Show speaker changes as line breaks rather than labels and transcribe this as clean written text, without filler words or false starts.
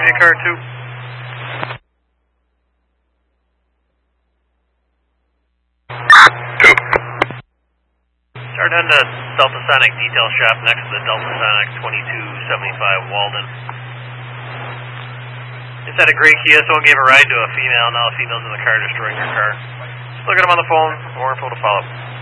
me a car too. Start on the Delta Sonic detail shop next to the Delta Sonic 2275 Walden. Just had a gray Kia, someone gave a ride to a female, now a female's in the car destroying her car. Just look at him on the phone, more info to follow up.